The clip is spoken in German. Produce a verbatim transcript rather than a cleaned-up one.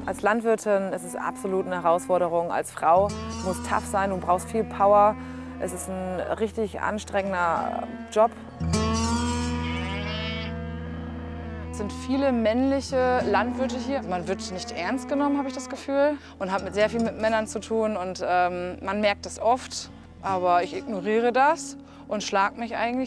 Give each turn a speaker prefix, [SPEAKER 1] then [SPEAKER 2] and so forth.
[SPEAKER 1] Als Landwirtin ist es absolut eine Herausforderung. Als Frau, du musst tough sein, du brauchst viel Power. Es ist ein richtig anstrengender Job. Es sind viele männliche Landwirte hier. Man wird nicht ernst genommen, habe ich das Gefühl. Und hat mit sehr viel mit Männern zu tun. Und ähm, man merkt es oft. Aber ich ignoriere das und schlage mich eigentlich